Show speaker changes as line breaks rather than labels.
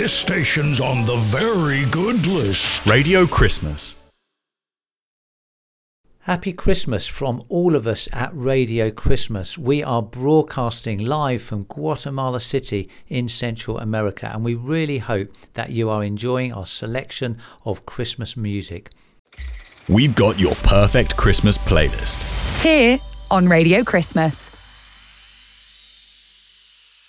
This station's on the very good list.
Radio Christmas.
Happy Christmas from all of us at Radio Christmas. We are broadcasting live from Guatemala City in Central America, and we really hope that you are enjoying our selection of Christmas music.
We've got your perfect Christmas playlist
here on Radio Christmas.